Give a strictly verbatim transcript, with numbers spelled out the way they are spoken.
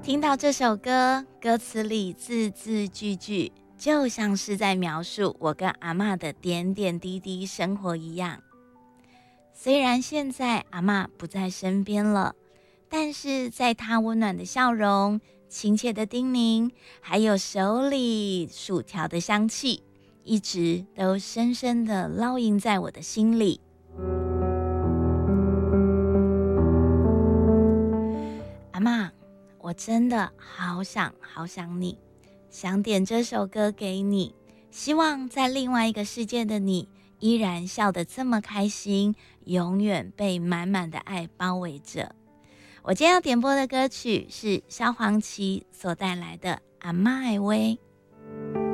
听到这首歌，歌词里字字句句就像是在描述我跟阿嬷的点点滴滴生活一样。虽然现在阿嬷不在身边了，但是在她温暖的笑容、亲切的叮咛，还有手里薯条的香气，一直都深深地烙印在我的心里。阿嬷，我真的好想好想你，想点这首歌给你，希望在另外一个世界的你依然笑得这么开心，永远被满满的爱包围着。我今天要点播的歌曲是萧煌奇所带来的《阿嬷的话》。